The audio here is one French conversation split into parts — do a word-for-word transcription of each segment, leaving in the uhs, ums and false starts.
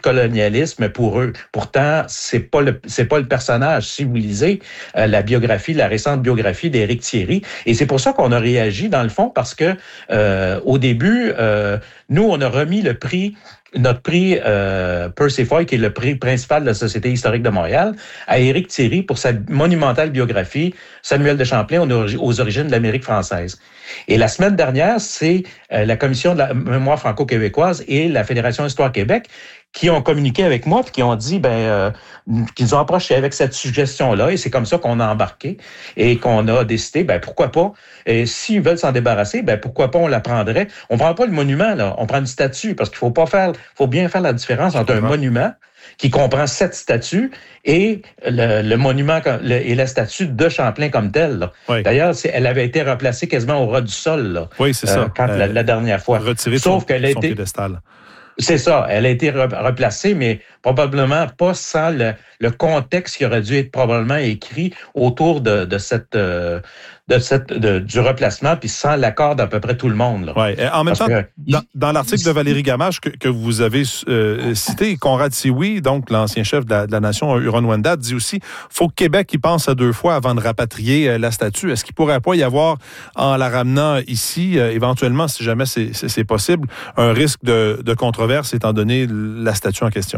colonialisme pour eux. Pourtant, c'est pas le c'est pas le personnage. Si vous lisez euh, la biographie, la récente biographie d'Éric Thierry, et c'est pour ça qu'on a réagi dans le fond parce que euh, au début, euh, nous on a remis le prix. Notre prix euh, Percy Foy, qui est le prix principal de la Société historique de Montréal, à Éric Thierry pour sa monumentale biographie Samuel de Champlain aux origines de l'Amérique française. Et la semaine dernière, c'est euh, la Commission de la mémoire franco-québécoise et la Fédération Histoire Québec qui ont communiqué avec moi et qui ont dit, ben, euh, qu'ils nous ont approché avec cette suggestion-là, et c'est comme ça qu'on a embarqué et qu'on a décidé, ben, pourquoi pas, et s'ils veulent s'en débarrasser, ben, pourquoi pas on la prendrait. On prend pas le monument, là, on prend une statue, parce qu'il faut pas faire, faut bien faire la différence entre un monument qui comprend sept statues et le, le monument le, et la statue de Champlain comme telle. Oui. D'ailleurs, c'est, elle avait été replacée quasiment au ras du sol. Là, oui, c'est euh, ça. Quand euh, la, la dernière fois. Retirée Sauf son, qu'elle a son été piédestal. C'est ça. Elle a été replacée, mais probablement pas sans le, le contexte qui aurait dû être probablement écrit autour de, de cette, euh, de cette, de, du replacement, puis sans l'accord d'à peu près tout le monde. Oui. En même Parce temps, que, dans, dans l'article de Valérie Gamache que, que vous avez euh, cité, Conrad Sioui, donc l'ancien chef de la, de la nation Huron-Wendat, dit aussi faut que Québec y pense à deux fois avant de rapatrier euh, la statue. Est-ce qu'il pourrait pas y avoir, en la ramenant ici, euh, éventuellement, si jamais c'est, c'est, c'est possible, un risque de, de controverse étant donné la statue en question?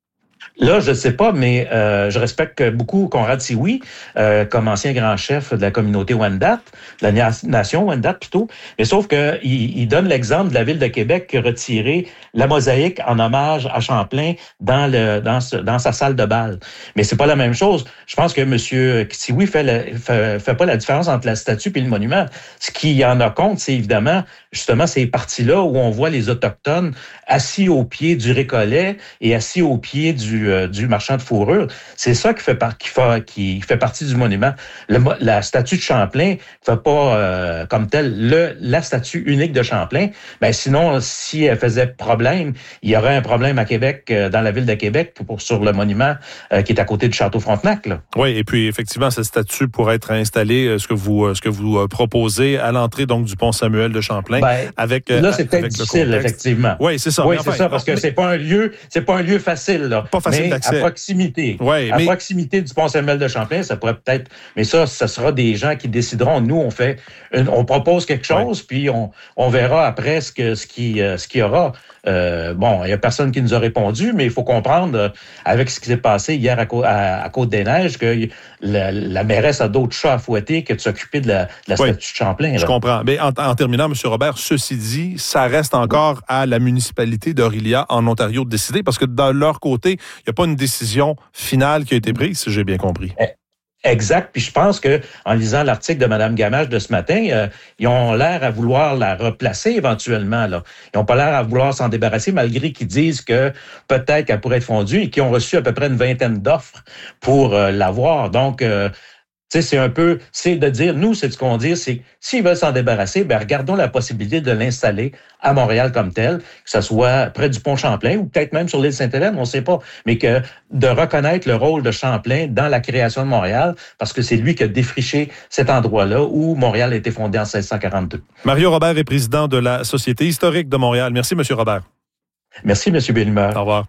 Là, je ne sais pas, mais euh, je respecte beaucoup Conrad Sioui, euh, comme ancien grand chef de la communauté Wendat, de la nation Wendat plutôt. Mais sauf que il, il donne l'exemple de la ville de Québec qui a retiré la mosaïque en hommage à Champlain dans le dans ce, dans sa salle de bal. Mais c'est pas la même chose. Je pense que M. Sioui fait, le, fait fait pas la différence entre la statue et le monument. Ce qui en a compte, c'est évidemment justement ces parties-là où on voit les autochtones assis au pied du récollet et assis au pied du euh, du marchand de fourrure. C'est ça qui fait, par, qui fait, qui fait partie du monument. Le, la statue de Champlain ne fait pas euh, comme telle le, la statue unique de Champlain. Ben, sinon, si elle faisait problème, il y aurait un problème à Québec, euh, dans la ville de Québec, pour, sur le monument euh, qui est à côté du Château-Frontenac. Là. Oui, et puis effectivement, cette statue pourrait être installée, euh, ce que vous, euh, ce que vous euh, proposez, à l'entrée donc du pont Samuel de Champlain. Ben, avec, là, c'est peut-être difficile, effectivement. Oui, c'est ça. Oui, enfin, c'est ça, parce que mais... c'est pas un lieu, c'est pas un lieu facile, là. Pas facile mais d'accès. À proximité. Ouais, à mais... proximité du pont Samuel de Champlain, ça pourrait peut-être... Mais ça, ça sera des gens qui décideront. Nous, on fait... Une... on propose quelque chose, ouais. puis on, on verra après ce, que, ce, qui, euh, ce qu'il y aura. Euh, bon, il n'y a personne qui nous a répondu, mais il faut comprendre, euh, avec ce qui s'est passé hier à, Cô- à, à Côte-des-Neiges, que la, la mairesse a d'autres chats à fouetter que de s'occuper de la, de la oui, statue de Champlain. Là. Je comprends. Mais en, en terminant, M. Robert, ceci dit, ça reste encore à la municipalité d'Orillia, en Ontario, de décider, parce que de leur côté, il n'y a pas une décision finale qui a été prise, si j'ai bien compris. Exact. Puis je pense que en lisant l'article de Mme Gamache de ce matin, euh, ils ont l'air à vouloir la replacer éventuellement. Là. Ils n'ont pas l'air à vouloir s'en débarrasser, malgré qu'ils disent que peut-être qu'elle pourrait être fondue et qu'ils ont reçu à peu près une vingtaine d'offres pour euh, l'avoir. Donc, euh, tu sais, c'est un peu, c'est de dire, nous, c'est ce qu'on dit, c'est s'ils veulent s'en débarrasser, ben regardons la possibilité de l'installer à Montréal comme tel, que ce soit près du pont Champlain ou peut-être même sur l'île Sainte-Hélène, on ne sait pas, mais que de reconnaître le rôle de Champlain dans la création de Montréal, parce que c'est lui qui a défriché cet endroit-là où Montréal a été fondé en seize cent quarante-deux. Mario Robert est président de la Société historique de Montréal. Merci, M. Robert. Merci, M. Bellemare. Au revoir.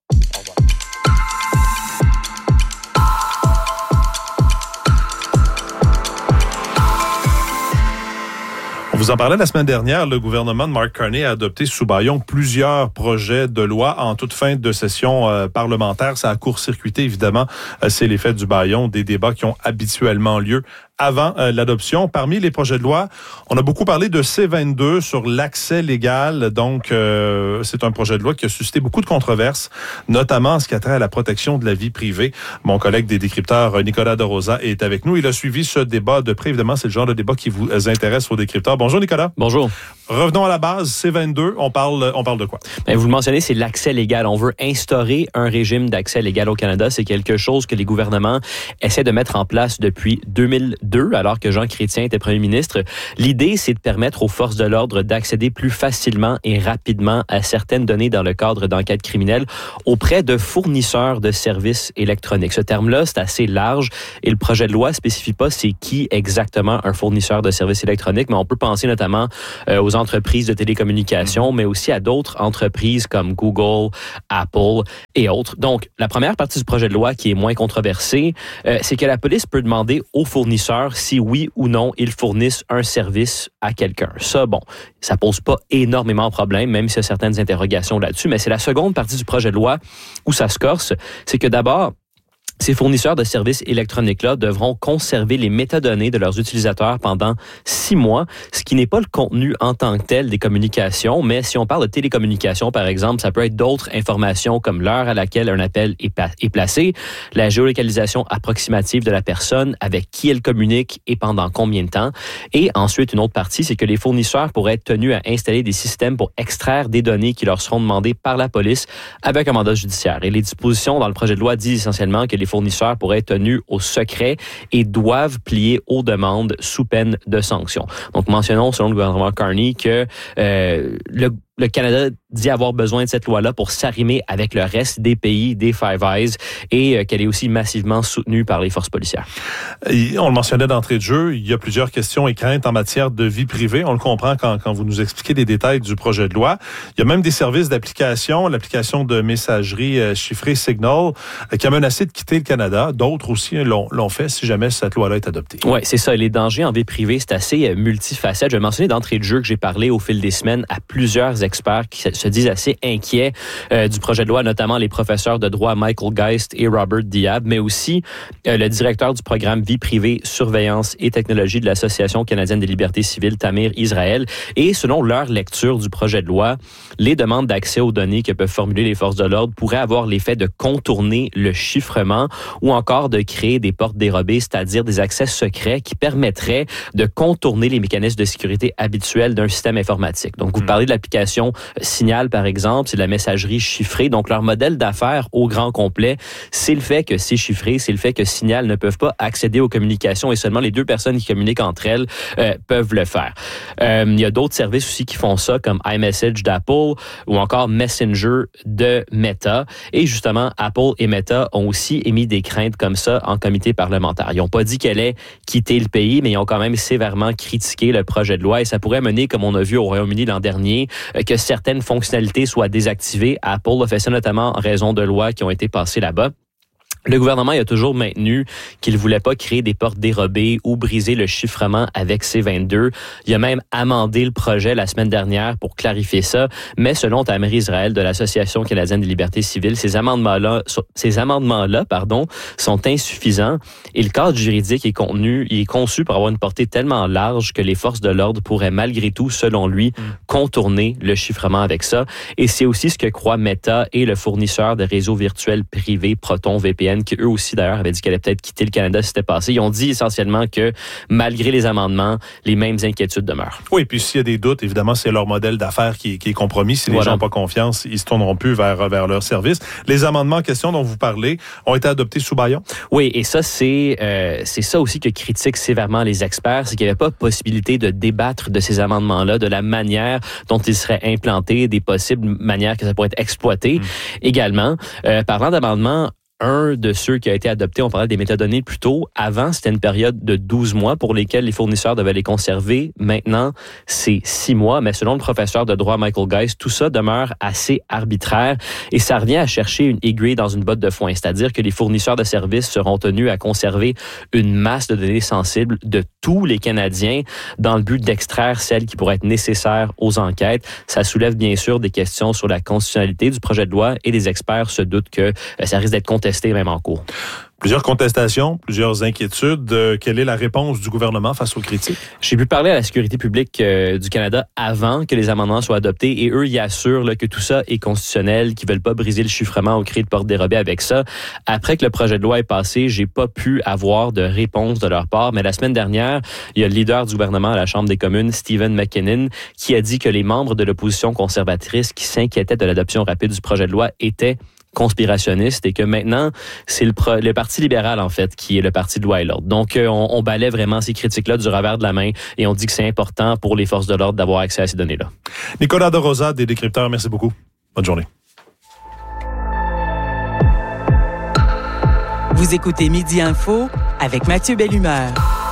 On vous en parlait la semaine dernière, le gouvernement de Mark Carney a adopté sous bâillon plusieurs projets de loi en toute fin de session euh, parlementaire. Ça a court-circuité, évidemment, euh, c'est l'effet du bâillon des débats qui ont habituellement lieu avant euh, l'adoption. Parmi les projets de loi, on a beaucoup parlé de C vingt-deux sur l'accès légal. Donc, euh, c'est un projet de loi qui a suscité beaucoup de controverses, notamment en ce qui a trait à la protection de la vie privée. Mon collègue des décrypteurs, Nicolas De Rosa, est avec nous. Il a suivi ce débat de près. Évidemment, c'est le genre de débat qui vous intéresse aux décrypteurs. Bonjour, Nicolas. Bonjour. Revenons à la base. C vingt-deux, on parle, on parle de quoi? Bien, vous le mentionnez, c'est l'accès légal. On veut instaurer un régime d'accès légal au Canada. C'est quelque chose que les gouvernements essaient de mettre en place depuis deux mille deux, alors que Jean Chrétien était premier ministre. L'idée, c'est de permettre aux forces de l'ordre d'accéder plus facilement et rapidement à certaines données dans le cadre d'enquêtes criminelles auprès de fournisseurs de services électroniques. Ce terme-là, c'est assez large et le projet de loi ne spécifie pas c'est qui exactement un fournisseur de services électroniques, mais on peut penser notamment euh, aux entreprises de télécommunications, mais aussi à d'autres entreprises comme Google, Apple et autres. Donc, la première partie du projet de loi qui est moins controversée, euh, c'est que la police peut demander aux fournisseurs si oui ou non ils fournissent un service à quelqu'un. Ça, bon, ça pose pas énormément de problèmes, même s'il y a certaines interrogations là-dessus, mais c'est la seconde partie du projet de loi où ça se corse, c'est que d'abord, ces fournisseurs de services électroniques-là devront conserver les métadonnées de leurs utilisateurs pendant six mois, ce qui n'est pas le contenu en tant que tel des communications, mais si on parle de télécommunications, par exemple, ça peut être d'autres informations comme l'heure à laquelle un appel est, pa- est placé, la géolocalisation approximative de la personne, avec qui elle communique et pendant combien de temps. Et ensuite, une autre partie, c'est que les fournisseurs pourraient être tenus à installer des systèmes pour extraire des données qui leur seront demandées par la police avec un mandat judiciaire. Et les dispositions dans le projet de loi disent essentiellement que les fournisseurs pourraient être tenus au secret et doivent plier aux demandes sous peine de sanctions. Donc, mentionnons, selon le gouvernement Carney, que euh, le Le Canada dit avoir besoin de cette loi-là pour s'arrimer avec le reste des pays des Five Eyes et euh, qu'elle est aussi massivement soutenue par les forces policières. Et on le mentionnait d'entrée de jeu, il y a plusieurs questions et craintes en matière de vie privée. On le comprend quand, quand vous nous expliquez les détails du projet de loi. Il y a même des services d'application, l'application de messagerie euh, chiffrée Signal, euh, qui a menacé de quitter le Canada. D'autres aussi l'ont, l'ont fait si jamais cette loi-là est adoptée. Oui, c'est ça. Les dangers en vie privée, c'est assez multifacette. Je vais mentionner d'entrée de jeu que j'ai parlé au fil des semaines à plusieurs experts qui se disent assez inquiets euh, du projet de loi, notamment les professeurs de droit Michael Geist et Robert Diab, mais aussi euh, le directeur du programme Vie privée, surveillance et technologie de l'Association canadienne des libertés civiles, Tamir Israël. Et selon leur lecture du projet de loi, les demandes d'accès aux données que peuvent formuler les forces de l'ordre pourraient avoir l'effet de contourner le chiffrement ou encore de créer des portes dérobées, c'est-à-dire des accès secrets qui permettraient de contourner les mécanismes de sécurité habituels d'un système informatique. Donc, vous mmh. parlez de l'application Signal, par exemple, c'est de la messagerie chiffrée. Donc, leur modèle d'affaires au grand complet, c'est le fait que c'est chiffré, c'est le fait que Signal ne peuvent pas accéder aux communications et seulement les deux personnes qui communiquent entre elles euh, peuvent le faire. Euh, il y a d'autres services aussi qui font ça, comme iMessage d'Apple ou encore Messenger de Meta. Et justement, Apple et Meta ont aussi émis des craintes comme ça en comité parlementaire. Ils n'ont pas dit qu'elle allait quitter le pays, mais ils ont quand même sévèrement critiqué le projet de loi et ça pourrait mener, comme on a vu au Royaume-Uni l'an dernier, que certaines fonctionnalités soient désactivées. Apple a fait ça notamment en raison de lois qui ont été passées là-bas. Le gouvernement il a toujours maintenu qu'il ne voulait pas créer des portes dérobées ou briser le chiffrement avec C vingt-deux. Il a même amendé le projet la semaine dernière pour clarifier ça. Mais selon Tamir Israël de l'Association canadienne des libertés civiles, ces amendements-là, ces amendements-là, pardon, sont insuffisants et le cadre juridique est contenu, il est conçu pour avoir une portée tellement large que les forces de l'ordre pourraient malgré tout, selon lui, mmh. contourner le chiffrement avec ça. Et c'est aussi ce que croient Meta et le fournisseur de réseaux virtuels privés Proton V P N, qui eux aussi d'ailleurs avaient dit qu'elle allait peut-être quitter le Canada si c'était passé. Ils ont dit essentiellement que malgré les amendements, les mêmes inquiétudes demeurent. Oui, puis s'il y a des doutes, évidemment, c'est leur modèle d'affaires qui, qui est compromis. Si les voilà. gens n'ont pas confiance, ils se tourneront plus vers, vers leur service. Les amendements en question dont vous parlez ont été adoptés sous bâillon? Oui, et ça, c'est, euh, c'est ça aussi que critiquent sévèrement les experts, c'est qu'il n'y avait pas possibilité de débattre de ces amendements-là, de la manière dont ils seraient implantés, des possibles manières que ça pourrait être exploité. Mmh. Également, euh, parlant d'amendements, un de ceux qui a été adopté, on parlait des métadonnées plus tôt. Avant, c'était une période de douze mois pour lesquels les fournisseurs devaient les conserver. Maintenant, c'est six mois. Mais selon le professeur de droit Michael Geist, tout ça demeure assez arbitraire et ça revient à chercher une aiguille dans une botte de foin. C'est-à-dire que les fournisseurs de services seront tenus à conserver une masse de données sensibles de tous les Canadiens dans le but d'extraire celles qui pourraient être nécessaires aux enquêtes. Ça soulève bien sûr des questions sur la constitutionnalité du projet de loi et les experts se doutent que ça risque d'être contesté même en cours. Plusieurs contestations, plusieurs inquiétudes. Euh, quelle est la réponse du gouvernement face aux critiques? J'ai pu parler à la sécurité publique euh, du Canada avant que les amendements soient adoptés et eux, ils assurent là, que tout ça est constitutionnel, qu'ils veulent pas briser le chiffrement ou créer de portes dérobées avec ça. Après que le projet de loi est passé, j'ai pas pu avoir de réponse de leur part, mais la semaine dernière, il y a le leader du gouvernement à la Chambre des communes, Stephen McKinnon, qui a dit que les membres de l'opposition conservatrice qui s'inquiétaient de l'adoption rapide du projet de loi étaient conspirationniste et que maintenant, c'est le, pro, le Parti libéral, en fait, qui est le parti de loi et l'ordre. Donc, euh, on, on balaie vraiment ces critiques-là du revers de la main et on dit que c'est important pour les forces de l'ordre d'avoir accès à ces données-là. Nicolas De Rosa, des décrypteurs, merci beaucoup. Bonne journée. Vous écoutez Midi Info avec Mathieu Bellumeur.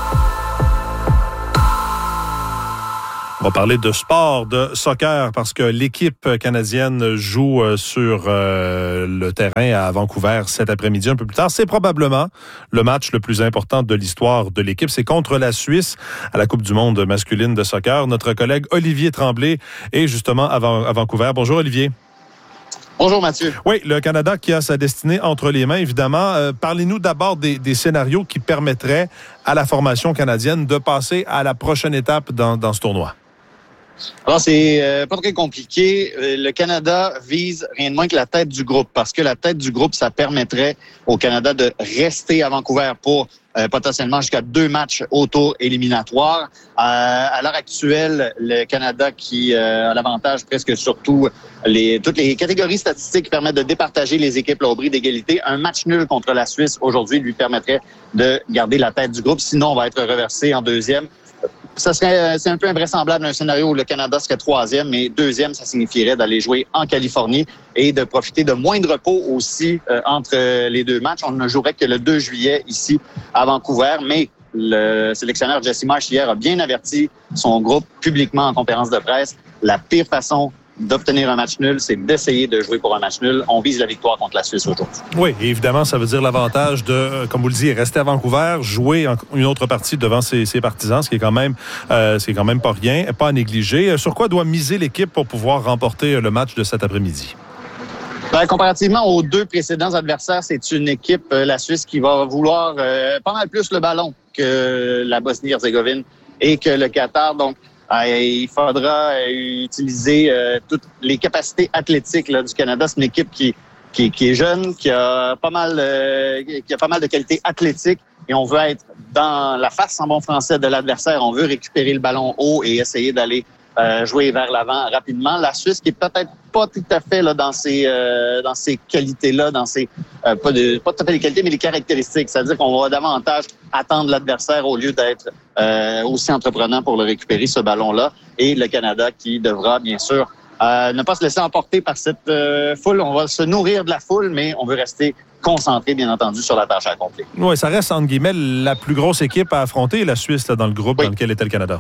On va parler de sport, de soccer, parce que l'équipe canadienne joue sur euh, le terrain à Vancouver cet après-midi, un peu plus tard. C'est probablement le match le plus important de l'histoire de l'équipe. C'est contre la Suisse à la Coupe du monde masculine de soccer. Notre collègue Olivier Tremblay est justement à, Van- à Vancouver. Bonjour Olivier. Bonjour Mathieu. Oui, le Canada qui a sa destinée entre les mains, évidemment. Euh, parlez-nous d'abord des, des scénarios qui permettraient à la formation canadienne de passer à la prochaine étape dans, dans ce tournoi. Alors, c'est euh, pas très compliqué. Euh, le Canada vise rien de moins que la tête du groupe, parce que la tête du groupe, ça permettrait au Canada de rester à Vancouver pour euh, potentiellement jusqu'à deux matchs au tour éliminatoire. Euh, à l'heure actuelle, le Canada qui euh, a l'avantage presque sur tout les, toutes les catégories statistiques qui permettent de départager les équipes là, au bris d'égalité. Un match nul contre la Suisse aujourd'hui lui permettrait de garder la tête du groupe. Sinon, on va être reversé en deuxième. Ça serait, c'est un peu invraisemblable un scénario où le Canada serait troisième, mais deuxième, ça signifierait d'aller jouer en Californie et de profiter de moins de repos aussi euh, entre les deux matchs. On ne jouerait que le deux juillet ici à Vancouver, mais le sélectionneur Jesse Marsh hier a bien averti son groupe publiquement en conférence de presse. La pire façon d'obtenir un match nul, c'est d'essayer de jouer pour un match nul. On vise la victoire contre la Suisse aujourd'hui. Oui, évidemment, ça veut dire l'avantage de, comme vous le dites, rester à Vancouver, jouer une autre partie devant ses, ses partisans, ce qui est quand même, euh, c'est quand même pas rien, pas à négliger. Sur quoi doit miser l'équipe pour pouvoir remporter le match de cet après-midi? Ben, comparativement aux deux précédents adversaires, c'est une équipe, euh, la Suisse, qui va vouloir euh, pas mal plus le ballon que la Bosnie-Herzégovine et que le Qatar. Donc, Euh, il faudra euh, utiliser euh, toutes les capacités athlétiques là, du Canada. C'est une équipe qui, qui, qui est jeune, qui a pas mal, euh, qui a pas mal de qualités athlétiques, et on veut être dans la face, en bon français, de l'adversaire. On veut récupérer le ballon haut et essayer d'aller euh, jouer vers l'avant rapidement. La Suisse, qui est peut-être pas tout à fait là dans ces euh, dans ces qualités-là, dans ces euh, pas de pas tout à fait les qualités, mais les caractéristiques. C'est-à-dire qu'on va davantage attendre l'adversaire au lieu d'être euh, aussi entreprenant pour le récupérer, ce ballon-là. Et le Canada qui devra bien sûr euh, ne pas se laisser emporter par cette euh, foule. On va se nourrir de la foule, mais on veut rester concentré, bien entendu, sur la tâche à accomplir. Oui, ça reste, entre guillemets, la plus grosse équipe à affronter, la Suisse, là, dans le groupe oui. dans lequel était le Canada.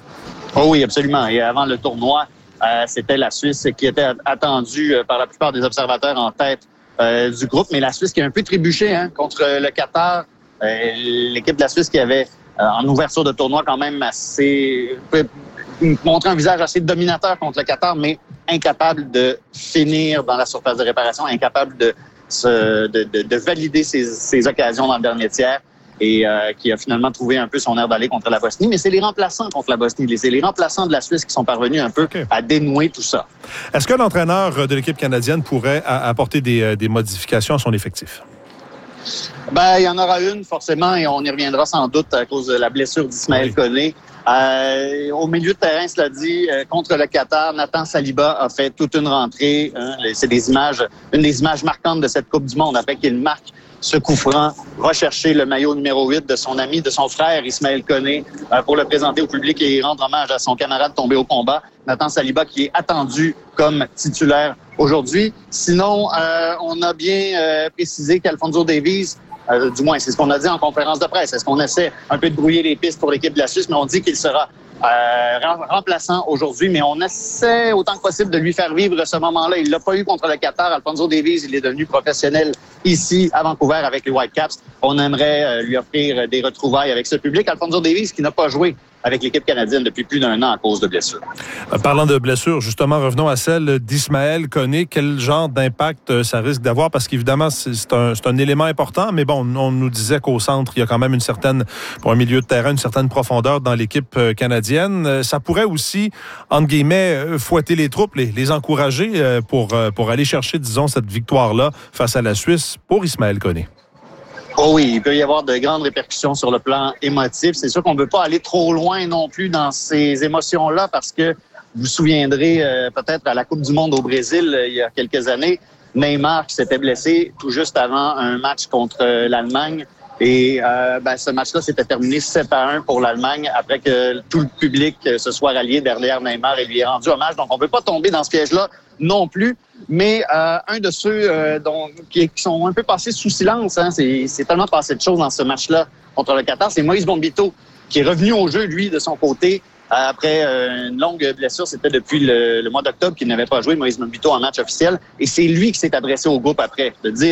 Oh oui, absolument. Et avant le tournoi, euh, c'était la Suisse qui était attendue euh, par la plupart des observateurs en tête euh, du groupe. Mais la Suisse qui a un peu trébuché hein, contre le Qatar. Euh, l'équipe de la Suisse qui avait, euh, en ouverture de tournoi, quand même assez... montré un visage assez dominateur contre le Qatar, mais incapable de finir dans la surface de réparation, incapable de, se, de, de, de valider ses, ses occasions dans le dernier tiers. Et euh, qui a finalement trouvé un peu son air d'aller contre la Bosnie. Mais c'est les remplaçants contre la Bosnie. C'est les remplaçants de la Suisse qui sont parvenus un peu okay. à dénouer tout ça. Est-ce que l'entraîneur de l'équipe canadienne pourrait apporter des, des modifications à son effectif? Ben, il y en aura une, forcément, et on y reviendra sans doute à cause de la blessure d'Ismaël oui. Koné. Euh, au milieu de terrain, cela dit, euh, contre le Qatar, Nathan Saliba a fait toute une rentrée. Hein, c'est des images, une des images marquantes de cette Coupe du Monde, après qu'il marque ce coup franc, va chercher le maillot numéro huit de son ami, de son frère Ismaël Koné, euh, pour le présenter au public et rendre hommage à son camarade tombé au combat, Nathan Saliba, qui est attendu comme titulaire aujourd'hui. Sinon, euh, on a bien euh, précisé qu'Alfonso Davies, euh, du moins c'est ce qu'on a dit en conférence de presse, est-ce qu'on essaie un peu de brouiller les pistes pour l'équipe de la Suisse, mais on dit qu'il sera Euh, remplaçant aujourd'hui, mais on essaie autant que possible de lui faire vivre ce moment-là. Il l'a pas eu contre le Qatar. Alfonso Davies, il est devenu professionnel ici à Vancouver avec les Whitecaps. On aimerait euh, lui offrir des retrouvailles avec ce public. Alfonso Davies qui n'a pas joué avec l'équipe canadienne depuis plus d'un an à cause de blessures. Parlant de blessures, justement, revenons à celle d'Ismaël Koné. Quel genre d'impact ça risque d'avoir? Parce qu'évidemment, c'est un, c'est un élément important, mais bon, on nous disait qu'au centre, il y a quand même une certaine, pour un milieu de terrain, une certaine profondeur dans l'équipe canadienne. Ça pourrait aussi, entre guillemets, fouetter les troupes, les, les encourager pour, pour aller chercher, disons, cette victoire-là face à la Suisse pour Ismaël Koné. Oh oui, il peut y avoir de grandes répercussions sur le plan émotif. C'est sûr qu'on ne veut pas aller trop loin non plus dans ces émotions-là parce que vous vous souviendrez euh, peut-être à la Coupe du monde au Brésil euh, il y a quelques années, Neymar qui s'était blessé tout juste avant un match contre euh, l'Allemagne. Et euh, ben, ce match-là s'était terminé sept à un pour l'Allemagne après que tout le public se soit rallié derrière Neymar et lui ait rendu hommage. Donc, on ne peut pas tomber dans ce piège-là non plus. Mais euh, un de ceux euh, dont, qui, qui sont un peu passés sous silence, hein, c'est, c'est tellement passé de choses dans ce match-là contre le Qatar, c'est Moïse Bombito qui est revenu au jeu, lui, de son côté. Après euh, une longue blessure, c'était depuis le, le mois d'octobre qu'il n'avait pas joué, Moïse Bombito, en match officiel. Et c'est lui qui s'est adressé au groupe après, de dire